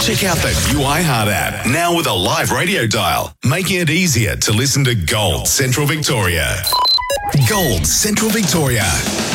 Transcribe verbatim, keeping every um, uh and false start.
Check out the new iHeart app, now with a live radio dial, making it easier to listen to Gold Central Victoria. Gold Central Victoria.